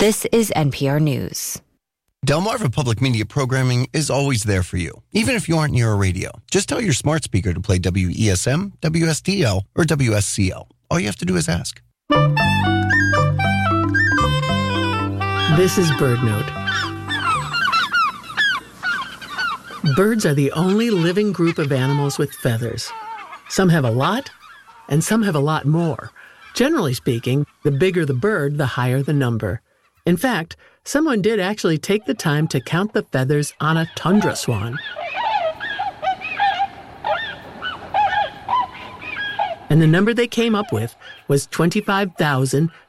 This is NPR News. Delmarva Public Media programming is always there for you, even if you aren't near a radio. Just tell your smart speaker to play WESM, WSDL, or WSCL. All you have to do is ask. This is BirdNote. Birds are the only living group of animals with feathers. Some have a lot, and some have a lot more. Generally speaking, the bigger the bird, the higher the number. In fact, someone did actually take the time to count the feathers on a tundra swan. And the number they came up with was